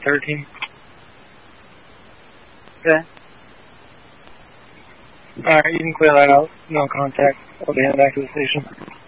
13. Okay. Alright, you can clear that out. No contact. I'll be heading back to the station.